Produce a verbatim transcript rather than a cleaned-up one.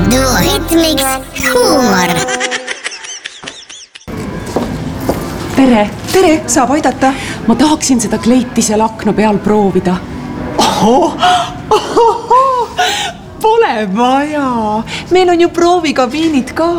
Duo Hitmix huumor. Tere! Tere, saab aidata? Ma tahaksin seda kleiti seal akna peal proovida. Oho, ohoho, pole vaja. Meil on ju proovikabiinid ka.